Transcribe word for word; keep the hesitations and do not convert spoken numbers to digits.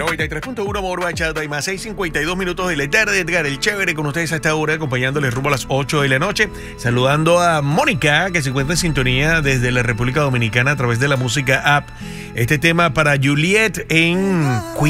noventa y tres punto uno Moro Bachata y más seis cincuenta y dos minutos de la tarde. Edgar el Chévere con ustedes a esta hora, acompañándoles rumbo a las ocho de la noche. Saludando a Mónica, que se encuentra en sintonía desde la República Dominicana a través de la música app. Este tema para Juliet en Queen.